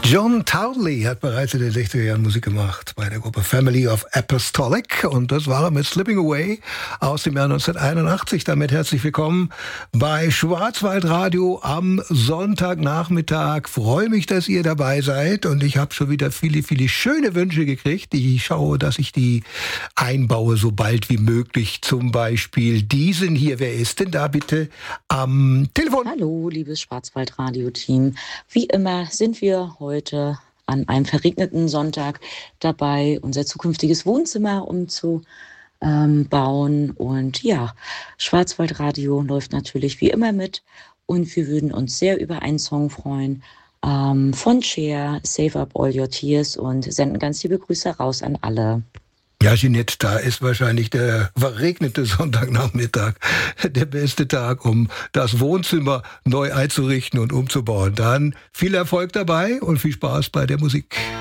John Townley hat bereits in den 60er Jahren Musik gemacht bei der Gruppe Family of Apostolic und das war er mit Slipping Away aus dem Jahr 1981. Damit herzlich willkommen bei Schwarzwaldradio am Sonntagnachmittag. Freue mich, dass ihr dabei seid und ich habe schon wieder viele schöne Wünsche gekriegt. Ich schaue, dass ich die einbaue, so bald wie möglich. Zum Beispiel diesen hier. Wer ist denn da bitte am Telefon? Hallo, liebes Schwarzwaldradio-Team. Wie immer sind wir heute an einem verregneten Sonntag dabei, unser zukünftiges Wohnzimmer umzubauen. Und ja, Schwarzwaldradio läuft natürlich wie immer mit. Und wir würden uns sehr über einen Song freuen von Cher, Save Up All Your Tears, und senden ganz liebe Grüße raus an alle. Ja, Jeanette, da ist wahrscheinlich der verregnete Sonntagnachmittag der beste Tag, um das Wohnzimmer neu einzurichten und umzubauen. Dann viel Erfolg dabei und viel Spaß bei der Musik.